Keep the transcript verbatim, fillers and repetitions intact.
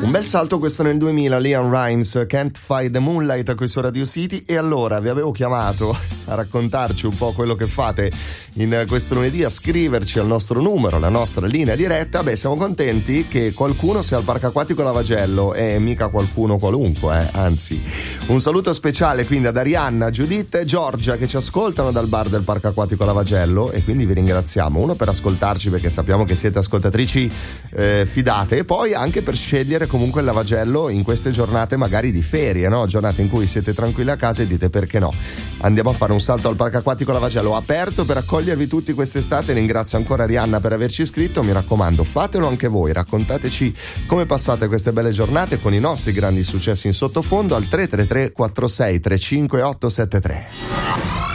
Un bel salto questo nel duemila, Leon Rimes, Can't Fight the Moonlight qui su Radio City. E allora vi avevo chiamato a raccontarci un po' quello che fate in questo lunedì, a scriverci al nostro numero, la nostra linea diretta. Beh, siamo contenti che qualcuno sia al Parco Acquatico Lavagello, e mica qualcuno qualunque, eh? Anzi, un saluto speciale quindi ad Arianna, Giuditta e Giorgia che ci ascoltano dal bar del Parco Acquatico Lavagello, e quindi vi ringraziamo, uno per ascoltarci perché sappiamo che siete ascoltatrici eh, fidate, e poi anche per scegliere comunque il Lavagello in queste giornate magari di ferie, no? Giornate in cui siete tranquilli a casa e dite perché no, andiamo a fare un salto al Parco Acquatico Lavagello, aperto per accogliervi tutti quest'estate. Ringrazio ancora Arianna per averci iscritto, mi raccomando fatelo anche voi, raccontateci come passate queste belle giornate con i nostri grandi successi in sottofondo al tre tre tre quattro sei tre cinque otto sette tre.